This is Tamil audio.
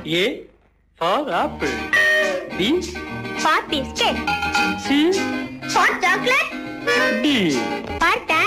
A for apple. B for biscuit. C for chocolate. D for